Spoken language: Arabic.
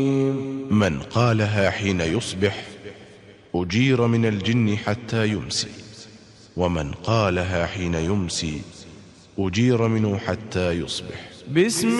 من قالها حين يصبح أجير من الجن حتى يمسي، ومن قالها حين يمسي أجير منه حتى يصبح.